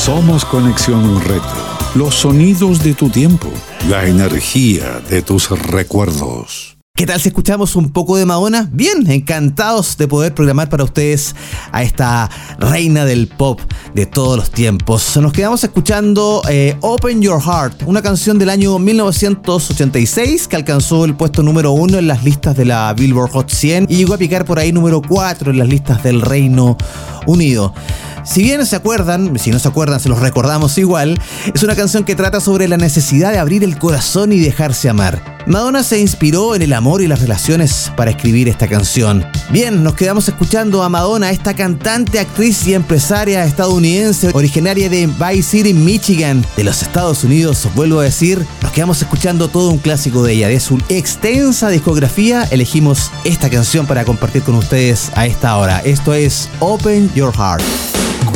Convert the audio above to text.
Somos Conexión Retro. Los sonidos de tu tiempo. La energía de tus recuerdos. ¿Qué tal si escuchamos un poco de Madonna? Bien, encantados de poder programar para ustedes a esta reina del pop de todos los tiempos. Nos quedamos escuchando Open Your Heart, una canción del año 1986 que alcanzó el puesto número 1 en las listas de la Billboard Hot 100 y llegó a picar por ahí número 4 en las listas del Reino Unido. Si bien se acuerdan, si no se acuerdan, se los recordamos igual, es una canción que trata sobre la necesidad de abrir el corazón y dejarse amar. Madonna se inspiró en el amor y las relaciones para escribir esta canción. Bien, nos quedamos escuchando a Madonna, esta cantante, actriz y empresaria estadounidense originaria de Bay City, Michigan, de los Estados Unidos. Vuelvo a decir, nos quedamos escuchando todo un clásico de ella. De su extensa discografía, elegimos esta canción para compartir con ustedes a esta hora. Esto es Open Your Heart.